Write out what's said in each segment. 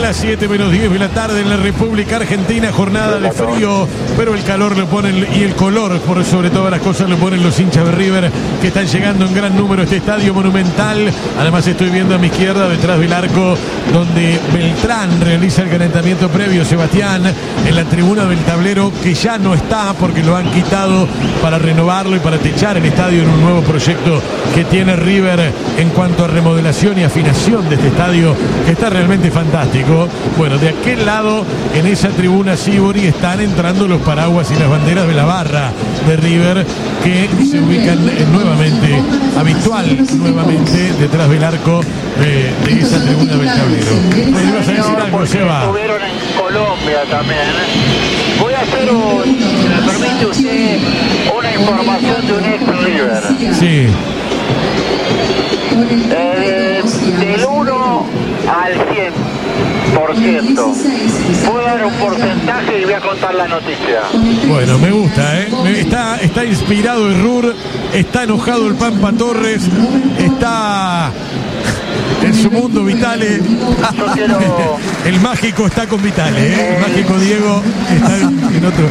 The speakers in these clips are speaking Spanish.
las 7:10 de la tarde en la República Argentina, jornada de frío, pero el calor lo ponen y el color, por sobre todas las cosas, lo ponen los hinchas de River, que están llegando en gran número a este estadio monumental. Además estoy viendo a mi izquierda, detrás del arco, donde Beltrán realiza el calentamiento previo, Sebastián, en la tribuna del tablero, que ya no está porque lo han quitado para renovarlo y para techar el estadio en un nuevo proyecto que tiene River en cuanto a remodelación y afinación de este estadio, que está realmente fantástico. Bueno, de aquel lado, en esa tribuna Sibori, están entrando los paraguas y las banderas de la barra de River, que se ubican nuevamente, habitual nuevamente, detrás del arco de esa tribuna del tablero. ¿Me ibas a decir algo, Seba? Estuvieron en Colombia también. Voy a hacer si me permite usted, una información de un ex River. Sí. Del 1 al 100%. Voy a dar un porcentaje y voy a contar la noticia. Bueno, me gusta, ¿eh? Está inspirado el Rur, está enojado el Pampa Torres, está en su mundo Vitale. El mágico está con Vitale, ¿eh? El mágico Diego está en otro.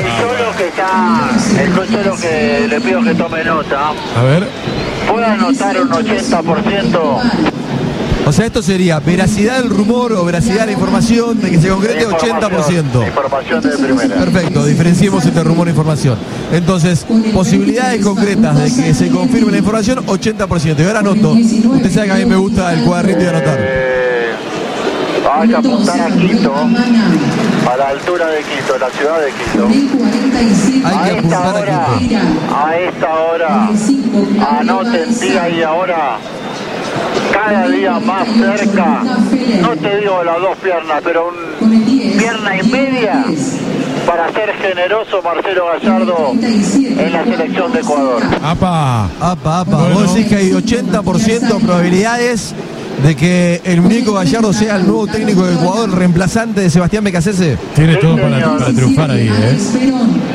El solo que le pido que tome nota. A ver. ¿Puedo anotar un 80%? O sea, esto sería veracidad del rumor o veracidad de la información de que se concrete 80%. Información de primera. Perfecto, diferenciemos entre rumor e información. Entonces, posibilidades concretas de que se confirme la información, 80%. Y ahora anoto. Usted sabe que a mí me gusta el cuadrito y anotar. Hay que apuntar a Quito, a la altura de Quito, la ciudad de Quito. Hay que apuntar a Quito. A esta hora, anoten día y ahora, cada día más cerca, no te digo las dos piernas, pero pierna y media, para ser generoso, Marcelo Gallardo en la selección de Ecuador. ¡Apa! Bueno. Vos decís que hay 80% probabilidades de que el muñeco Gallardo sea el nuevo técnico de Ecuador, reemplazante de Sebastián Becasese. Tiene todo para triunfar ahí, ¿eh? Sí,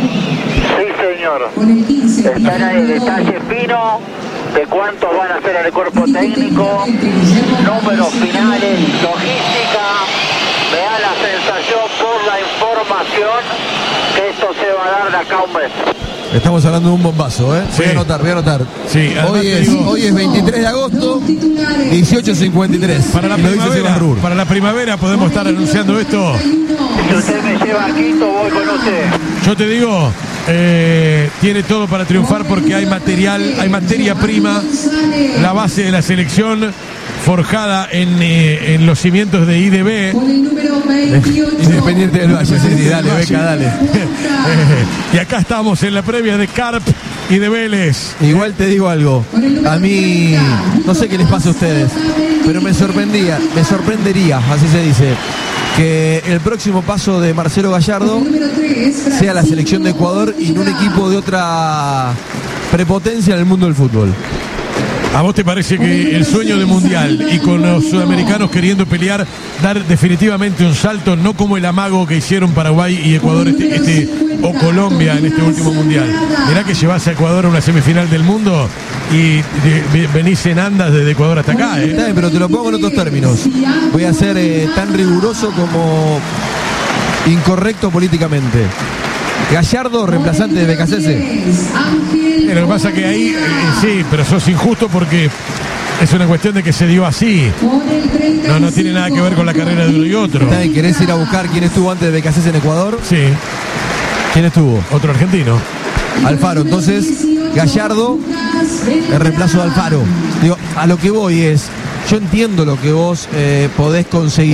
señor. Está en el detalle fino de cuántos van a ser el cuerpo técnico, números finales, logística. Me da la sensación por la información que esto se va a dar de acá a un mes. Estamos hablando de un bombazo, ¿eh? Sí. Voy a anotar. Sí, hoy es 23 de agosto, 18:53. Para la primavera podemos estar anunciando esto. Si usted me lleva a Quito, voy con usted. Yo te digo, tiene todo para triunfar porque hay material, hay materia prima, la base de la selección forjada en los cimientos de IDB. Independiente del Valle, sí, dale, Beca, dale. Y acá estamos en la previa de Carp y de Vélez. Igual te digo algo, a mí, no sé qué les pasa a ustedes, pero me sorprendería, así se dice, que el próximo paso de Marcelo Gallardo sea la selección de Ecuador y no un equipo de otra prepotencia en el mundo del fútbol. ¿A vos te parece que el sueño de mundial y con los sudamericanos queriendo pelear, dar definitivamente un salto, no como el amago que hicieron Paraguay y Ecuador o Colombia en este último mundial? Mirá que llevas a Ecuador a una semifinal del mundo y venís en andas desde Ecuador hasta acá, ¿eh? Está bien, pero te lo pongo en otros términos. Voy a ser tan riguroso como incorrecto políticamente. Gallardo, reemplazante de Becasese. Lo que pasa que ahí, sí, pero sos injusto porque es una cuestión de que se dio así. No tiene nada que ver con la carrera de uno y otro. ¿Querés ir a buscar quién estuvo antes de Becasese en Ecuador? Sí. ¿Quién estuvo? Otro argentino. Alfaro. Entonces, Gallardo, el reemplazo de Alfaro. Digo, a lo que voy es, yo entiendo lo que vos podés conseguir.